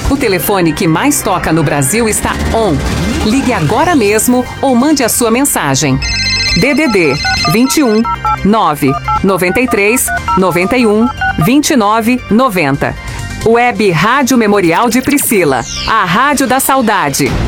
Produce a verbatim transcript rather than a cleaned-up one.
O telefone que mais toca no Brasil está on. Ligue agora mesmo ou mande a sua mensagem. D D D vinte e um, nove, noventa e três, noventa e um, vinte e nove, noventa. Web Rádio Memorial de Priscila, a rádio da saudade.